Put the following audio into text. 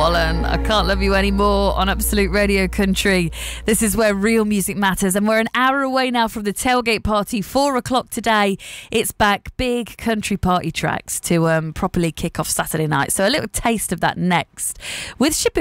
Wallen, I Can't Love You Anymore on Absolute Radio Country. This is where real music matters, and we're an hour away now from the tailgate party, 4 o'clock today. It's back, big country party tracks to properly kick off Saturday night. So a little taste of that next with Shaboom.